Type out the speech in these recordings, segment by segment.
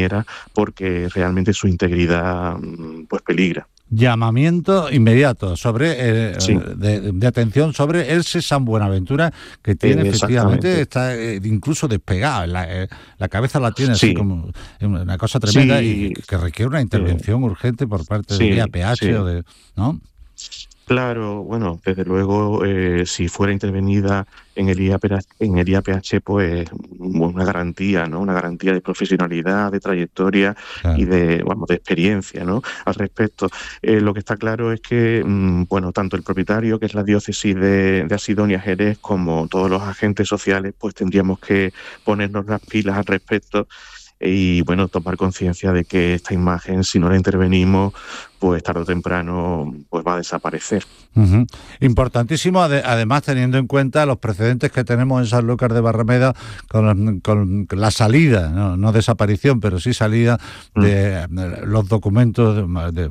interviniera porque realmente su integridad pues peligra. Llamamiento inmediato sobre Sí. de atención sobre el San Buenaventura, que tiene efectivamente, está incluso despegado, la cabeza la tiene así Sí. como una cosa tremenda, Sí. y que requiere una intervención urgente por parte del IAPH, sí. o ¿no? Claro, bueno, desde luego, si fuera intervenida en el IAPH, pues una garantía, ¿no? Una garantía de profesionalidad, de trayectoria y de experiencia, ¿no? Al respecto. Lo que está claro es que, bueno, tanto el propietario, que es la diócesis de Asidonia Jerez, como todos los agentes sociales, pues tendríamos que ponernos las pilas al respecto y, bueno, tomar conciencia de que esta imagen, si no la intervenimos, pues tarde o temprano pues va a desaparecer. Uh-huh. Importantísimo, además, teniendo en cuenta los precedentes que tenemos en Sanlúcar de Barrameda con la salida, no desaparición, pero sí salida de los documentos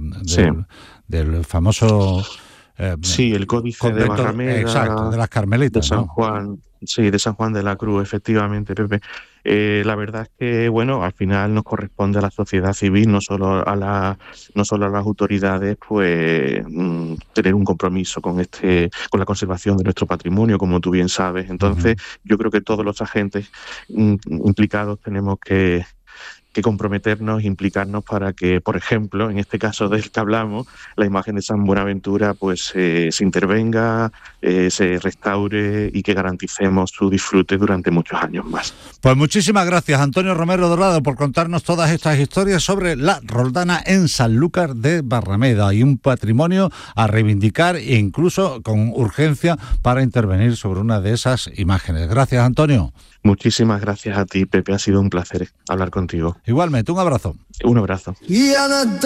del famoso... sí, el Códice de Barrameda, exacto, de las Carmelitas, de San ¿no? Juan, sí, de San Juan de la Cruz, efectivamente, Pepe. La verdad es que, bueno, al final nos corresponde a la sociedad civil, no solo a las autoridades, pues tener un compromiso con la conservación de nuestro patrimonio, como tú bien sabes. Entonces, yo creo que todos los agentes implicados tenemos que comprometernos, implicarnos para que, por ejemplo, en este caso del que hablamos, la imagen de San Buenaventura pues se intervenga, se restaure y que garanticemos su disfrute durante muchos años más. Pues muchísimas gracias, Antonio Romero Dorado, por contarnos todas estas historias sobre la Roldana en Sanlúcar de Barrameda, y un patrimonio a reivindicar e incluso con urgencia para intervenir sobre una de esas imágenes. Gracias, Antonio. Muchísimas gracias a ti, Pepe. Ha sido un placer hablar contigo. Igualmente, un abrazo. Un abrazo.